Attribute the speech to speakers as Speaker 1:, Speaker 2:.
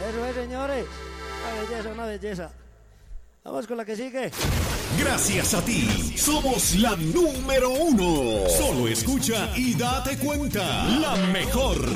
Speaker 1: Eso es, señores. Una belleza. Vamos con la que sigue.
Speaker 2: Gracias a ti, somos la número 1. Solo escucha y date cuenta. La mejor.